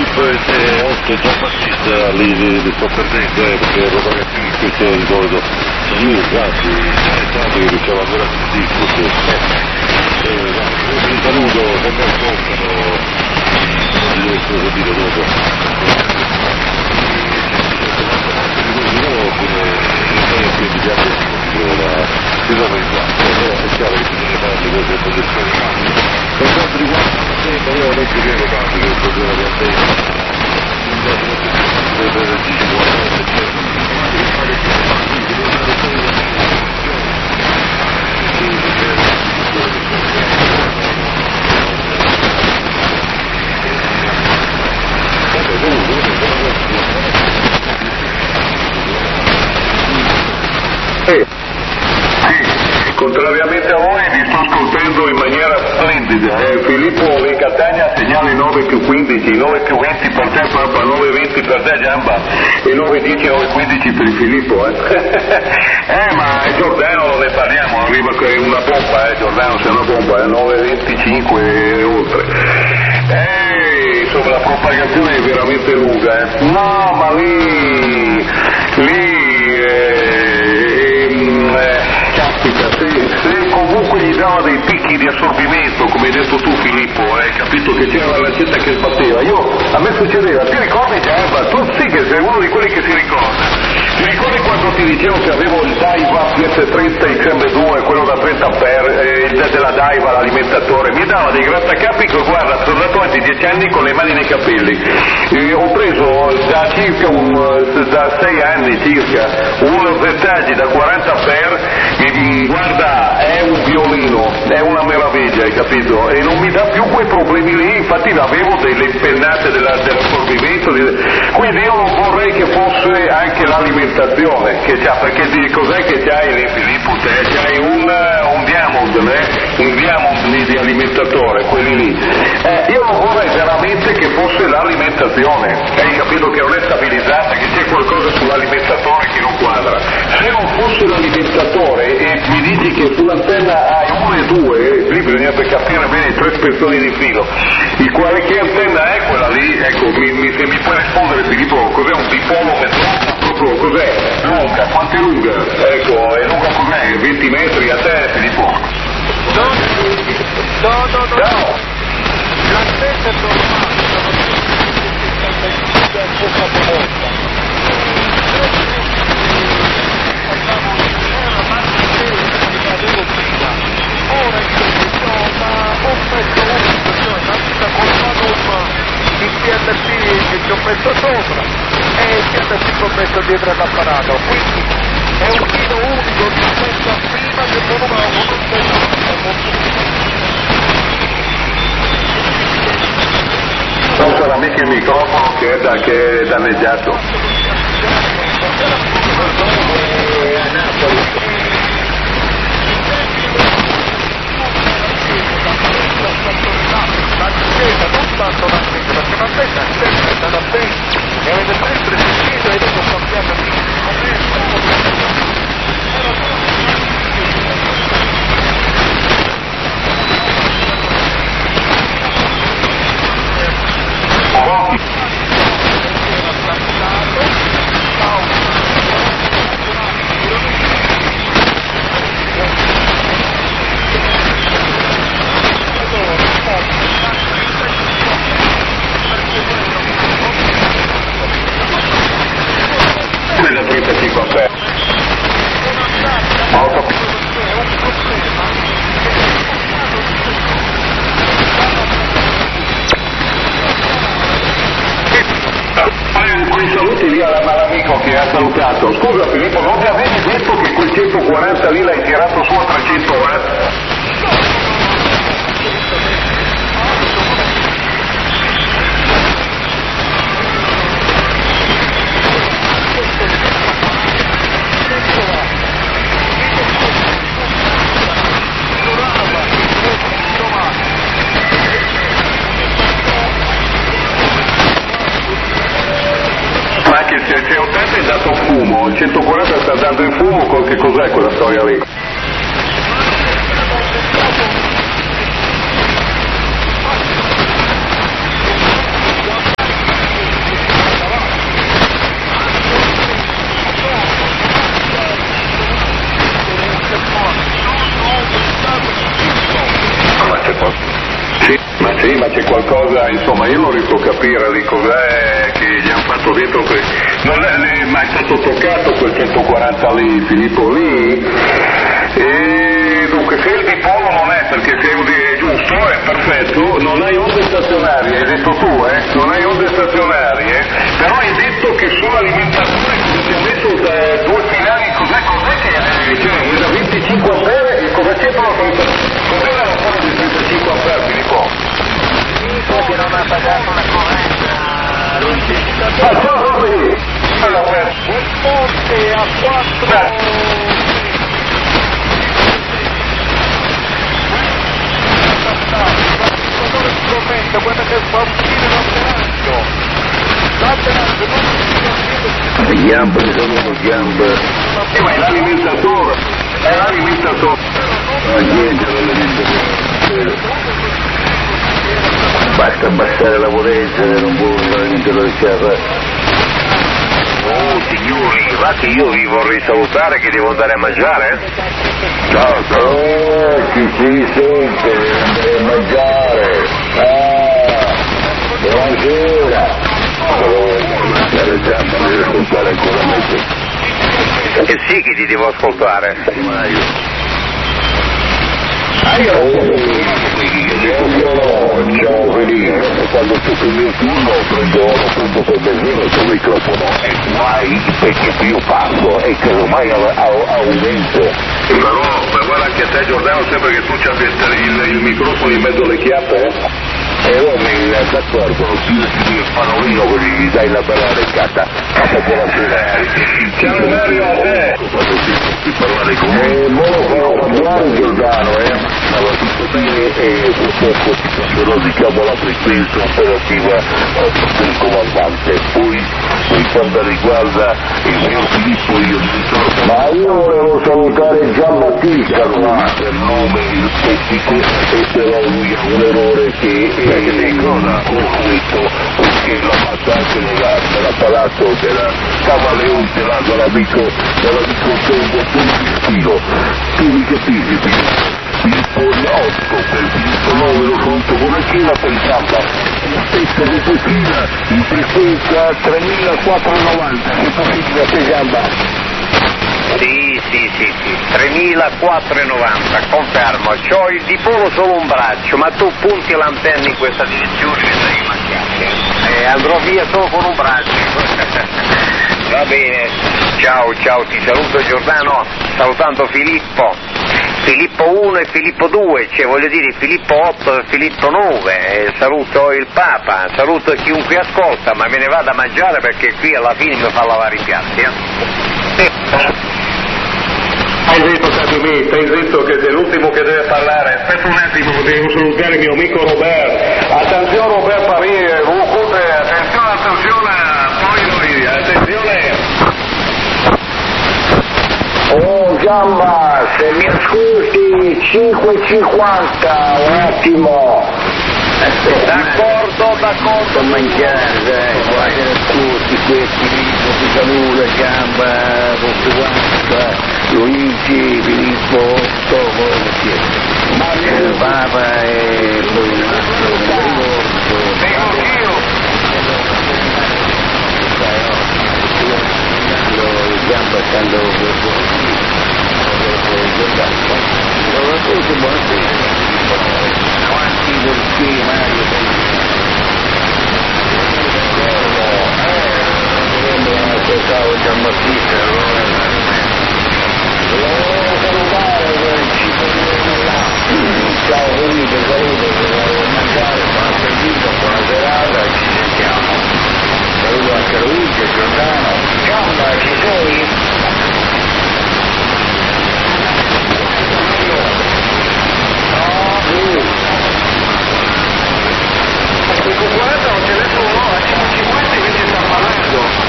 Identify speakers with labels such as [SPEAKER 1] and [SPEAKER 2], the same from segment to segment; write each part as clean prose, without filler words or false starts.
[SPEAKER 1] Filippo 8 già bassista li sto perdendo perché ero ragazzini questo di solito io quasi è stato che riuscivo ancora a sentire vi saluto se mi ascoltano vi devo sentire dopo quindi già si sono in quanto però è chiaro che bisogna fare le cose professionali per quanto riguarda la sembra io non ci credo tanto che il problema di Andrea
[SPEAKER 2] contrariamente a voi vi sto ascoltando in maniera splendida. Filippo di Catania segnale 9 più 15, 9 più 20 per te Papa, 9 20 per te Giamba e 9 10 9 15 per Filippo. Ma Giordano non ne parliamo, arriva una pompa, Giordano c'è una pompa, 9 25 e oltre. Insomma la propagazione è veramente lunga. No, ma lì caspita, se comunque gli dava dei picchi di assorbimento, come hai detto tu Filippo, hai capito che c'era la lancetta che sbatteva, a me succedeva, ti ricordi Giamba? Tu sì che sei uno di quelli che si ricorda. Ti ricordi quando ti dicevo che avevo il Daiwa PS30 XM2, quello da 30 ampere, della Daiwa, l'alimentatore, mi dava dei grattacapi che guarda, sono andato avanti 10 anni con le mani nei capelli. Ho preso da circa da 6 anni circa, un Vertagi da 40 ampere, guarda, è un violino, è una meraviglia, hai capito? E non mi dà più quei problemi lì, infatti avevo delle pennate dell'assorbimento, quindi io non vorrei che fosse anche l'alimentazione che c'ha, perché cos'è che c'hai lì Filippo? C'hai un Diamond, un Diamond di alimentatore, quelli lì. Io non vorrei veramente che fosse l'alimentazione, hai capito che non è stabilizzata, che c'è qualcosa sull'alimentatore che non quadra. Se non fosse l'alimentatore e mi dici che sull'antenna hai 1 e 2, lì bisognerebbe capire bene 3 spezzoni di filo. Che antenna è quella lì? Ecco, se mi puoi rispondere Filippo, cos'è un dipolo metronomo? Cos'è? Lunga, quanto è lunga? Ecco, è lunga cos'è? 20 metri a te Filippo?
[SPEAKER 3] No. L'antenna è normale, è poca volta. Ora ho messo una col il PNC che ci ho messo sopra e il PNC che ho messo dietro all'apparato, quindi è un filo unico rispetto a prima che non
[SPEAKER 2] non sarà mica il microfono che è danneggiato.
[SPEAKER 3] non tanto la spesa, perché la spesa è sempre stata bene e avete sempre sentito e dopo cambiato
[SPEAKER 2] da 35 ampere. Quei saluti lì all'amico che ha salutato. Scusa Filippo, non mi avevi detto che quel 140 lì l'hai tirato su a 300 watt? Ma che se 80 è dato fumo, il 140 sta dando in fumo, che cos'è quella storia lì? solito capire lì cos'è che gli hanno fatto dentro, non è mai stato toccato quel 140 lì, Filippo lì, e dunque se il dipolo non è, perché se è giusto, è perfetto, non hai onde stazionarie, hai detto tu, non hai onde stazionarie, però hai detto che sull'alimentazione ti ha messo due finali, cos'è che è? Cioè, da 25 ampere, e cosa c'entrano? Cos'è la rapporto di 35 ampere, Filippo?
[SPEAKER 3] Che non ha pagato la corrente l'utilizzatore.
[SPEAKER 2] Ma cosa lì?
[SPEAKER 3] Un ponte a 4 strumento, quello che fa uscire l'alteraggio non
[SPEAKER 1] le gambe sono gambe.
[SPEAKER 2] Ma è l'alimentatore,
[SPEAKER 1] Ma niente l'alimentatore. Basta abbassare la potenza, non può l'alimentatore schiaffa.
[SPEAKER 2] Oh signori, va che io vi vorrei salutare che devo andare a mangiare.
[SPEAKER 1] Ciao, ci si sente, devo andare a mangiare. Buonasera. Devo devo ascoltare ancora meglio.
[SPEAKER 2] E sì che ti devo ascoltare.
[SPEAKER 1] Ciao Felice, quando tocca il mio turno prendo per benzina il tuo microfono e guai perché io passo e che ormai aumento.
[SPEAKER 2] Però guarda anche a te Giordano, sempre che tu c'abbia il microfono in mezzo alle chiappe,
[SPEAKER 1] mi d'accordo, ti parolino che gli dai la bella leccata. Buonasera.
[SPEAKER 2] Ciao Mario, a te.
[SPEAKER 1] Di parlare con me. Buon Giordano, stava tutto bene e purtroppo però diciamo la frequenza operativa del comandante. Poi per quanto riguarda il mio Filippo io mi ricordo. Ma io volevo salutare Giambattista per nome il tecnico e però lui ha un errore che conflitto perché l'ha fatto anche nell'apparato della Cavaleonte dall'amico Tempo Filo. Tu mi capisci? Filippo 8 per Filippo 9 lo conto come fila per Giamba, la stessa doppia fila in frequenza 3490, che possibile per Giamba?
[SPEAKER 2] Sì, 3490, confermo, c'ho il dipolo solo un braccio, ma tu punti l'antenna in questa direzione e sei macchiato. Andrò via solo con un braccio. Va bene, ciao, ti saluto Giordano, salutando Filippo 1 e Filippo 2, cioè voglio dire Filippo 8 e Filippo 9, saluto il Papa, saluto chiunque ascolta, ma me ne vado a mangiare perché qui alla fine mi fa lavare i piatti. Hai detto che sei l'ultimo che deve parlare. Aspetta un attimo, devo salutare il mio amico Robert. Attenzione Robert Paris, attenzione, poi attenzione.
[SPEAKER 1] Oh Giamba, se mi ascolti 5,50, un attimo.
[SPEAKER 3] D'accordo.
[SPEAKER 1] Mangiare, guarda tutti questi, ti saluta Giamba, tutti quanti. Luigi, Filippo, il Papa e poi un altro non mi ricordo. Gamba stando avanti perché Mario ascoltavo Giambattista ciao Felipe, saluto, devo mangiare, buona servizio, buona serata, ci sentiamo. Saluto anche Luigi, Giordano. Giamba, ci sei?
[SPEAKER 2] Guarda, ho telefono a 5,50 invece sta parlando.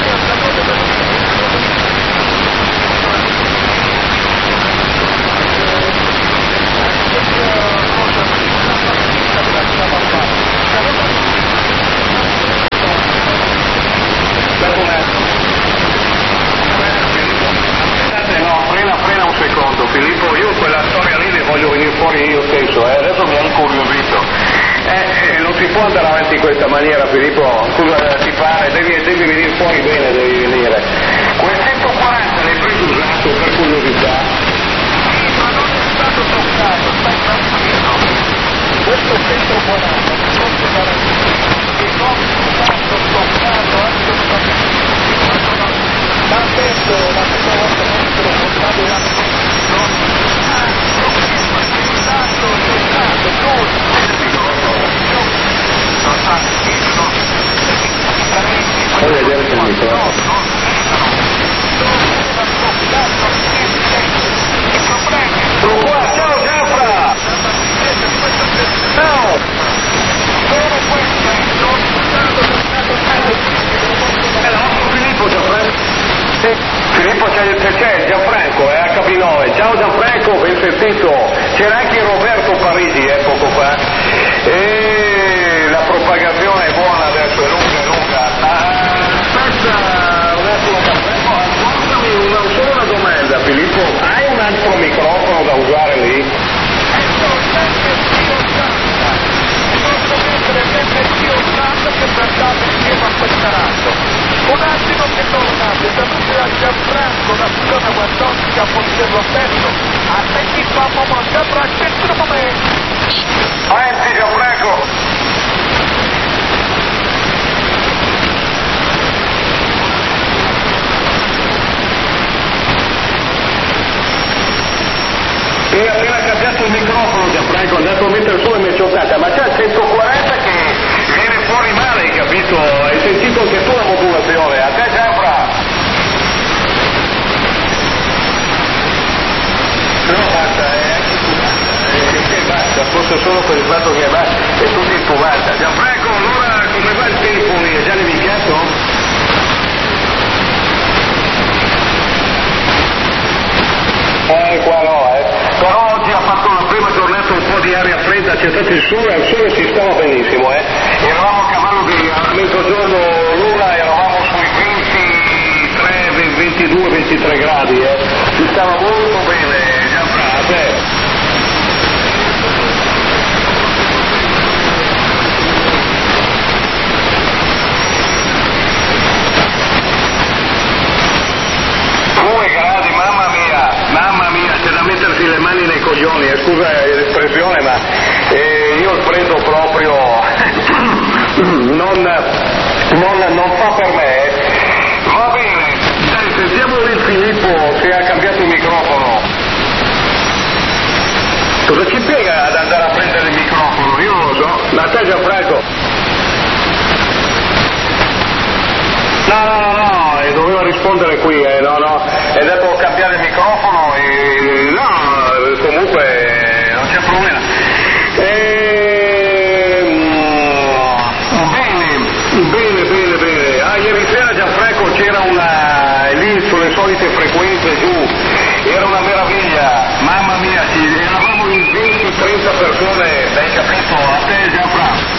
[SPEAKER 2] Frena un secondo Filippo, io quella storia lì ne voglio venire fuori io stesso, adesso mi ha incuriosito. Non ti può andare avanti in questa maniera, Filippo? Scusa, ti pare, devi venire fuori bene, devi venire. Quel 140 l'hai preso usato per curiosità?
[SPEAKER 3] Sì, ma non è stato toccato, stai tranquillo. Questo 140 ti posso garantire che non è stato toccato assolutamente. Ma adesso la prima volta che te lo portavo là,
[SPEAKER 2] Voglio vedere se mi trovo. Ciao Gianfra! Ciao! È la nostra Filippo Gianfranco? Sì. Filippo c'è Gianfranco, è HB9. Ciao Gianfranco, ben sentito. C'era anche Roberto Parigi poco fa. E la propagazione è buona adesso, è lunga. Aspetta un attimo, ascoltami solo una domanda, Filippo. Hai un altro microfono da usare lì?
[SPEAKER 3] Un attimo che tornate, sapete a Gianfranco, la zona guardostica, poterlo aperto, aspetti papà, ma Gianfranco, in un momento.
[SPEAKER 2] Avanti Gianfranco! E appena cambiato il microfono Gianfranco, è andato a mettere su M80, ma c'è il 140 che viene fuori male, hai capito? Hai sentito anche tu la modulazione, a te Gianfra? No, basta, basta, forse solo per il fatto che va, è tutto intubata. Gianfranco, allora come va il tempo lì? È già nevicato? Qua no, però oggi ha fatto la prima giornata un po' di aria fredda, c'è stato il sole si stava benissimo, Eravamo a cavallo a mezzogiorno l'una, eravamo sui 22-23 gradi, Si stava molto bene, Gianfranco, a te. C'è da mettersi le mani nei coglioni, scusa l'espressione, ma io il freddo proprio non fa per me. Va bene, dai, sentiamo il Filippo che ha cambiato il microfono. Cosa ci spiega ad andare a prendere il microfono? Io non lo so. Ma te Gianfranco? No, doveva rispondere qui, no, è detto cambiare il microfono e no, comunque non c'è problema. Bene. Ieri sera Gianfranco c'era lì sulle solite frequenze giù, era una meraviglia, mamma mia, eravamo in 20-30 persone, hai capito? A te Gianfranco.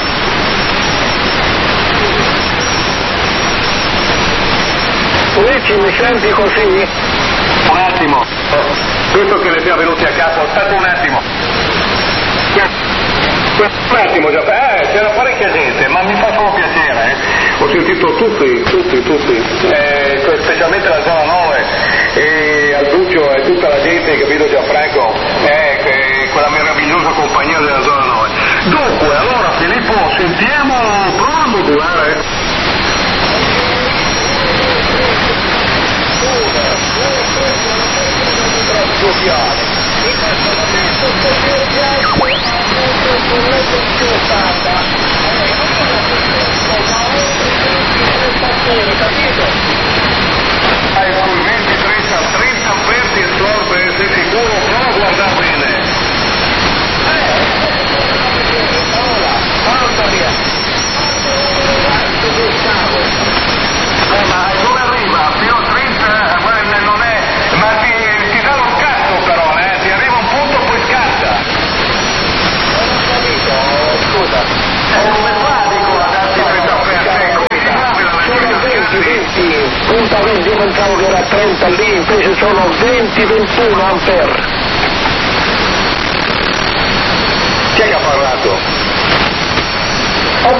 [SPEAKER 3] Luigi, mi senti così?
[SPEAKER 2] Un attimo, questo che le sia venuti a capo, aspetta un attimo. C'era parecchia gente, ma mi fa solo piacere, Ho sentito tutti, specialmente la zona 9, e Alduccio e tutta la gente, capito Gianfranco? Quella meravigliosa compagnia della zona 9. Dunque, allora Filippo, sentiamo, prova a modulare.
[SPEAKER 3] In questo momento sto viaggiando con lei consultata capito?
[SPEAKER 2] Hai sul 20-30 aperti e sorbe, sei sicuro? Prova a guardare bene.
[SPEAKER 3] Mamma mia!
[SPEAKER 2] Ma dove arriva? Fino a 30? Non è... Ma ti dà lo scatto però, ti arriva un punto poi scatta.
[SPEAKER 3] Non ho capito, scusa.
[SPEAKER 2] Come fa, dico, a darti 30 aperti?
[SPEAKER 3] Sono 20, punta 20, io pensavo che era 30 lì, invece sono 20-21 ampere.
[SPEAKER 2] Chi è che ha parlato?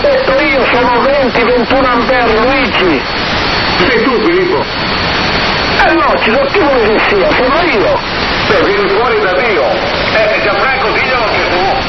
[SPEAKER 1] 15, 21 ampere, Luigi.
[SPEAKER 2] Sei tu, Filippo?
[SPEAKER 1] È logico, chi vuoi che sia? Sono io.
[SPEAKER 2] Beh, vieni fuori da Dio. Gianfranco, diglielo che tu.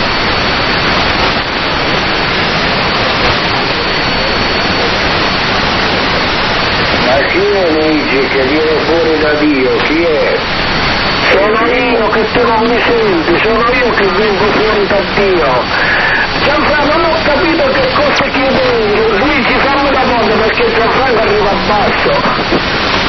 [SPEAKER 1] Ma chi è Luigi che viene fuori da Dio? Chi è? Sono io che tu non mi senti, sono io che vengo fuori da Dio. Gianfranco, non ho capito che cosa chiedendo. Luigi, fammi la voce perché Gianfranco arriva a basso.